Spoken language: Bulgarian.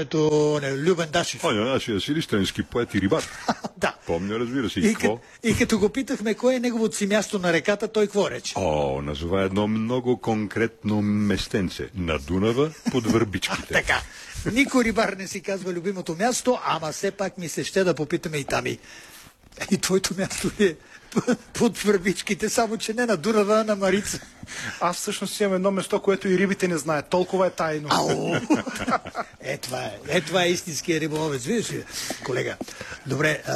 името на Любен Дашев. Нашия силистренски поет и рибар. Да. Помня, разбира се. И като го питахме кое е неговото си място на реката, той какво рече? Назова едно много конкретно местенце. На Дунава под Върбичките. Така. Никой рибар не си казва любимото място, ама все пак ми се ще да попитаме и там. И твоето място е под Върбичките, само че не на Дунава, а на Марица. Аз всъщност имам едно место, което и рибите не знаят. Толкова е тайно. Това е истинския риболовец. Виждаш ли, колега? Добре.